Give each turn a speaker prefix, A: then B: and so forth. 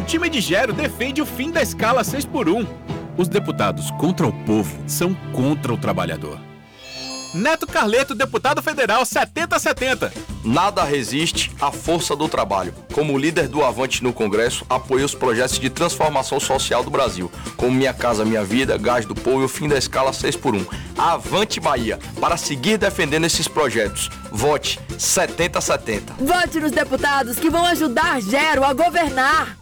A: time de Gero defende o fim da escala 6x1. Os deputados contra o povo são contra o trabalhador. Neto Carleto, deputado federal 7070.
B: Nada resiste à força do trabalho. Como líder do Avante no Congresso, apoio os projetos de transformação social do Brasil, como Minha Casa Minha Vida, Gás do Povo e o fim da escala 6x1. Avante Bahia, para seguir defendendo esses projetos. Vote 7070.
C: Vote nos deputados que vão ajudar Gero a governar.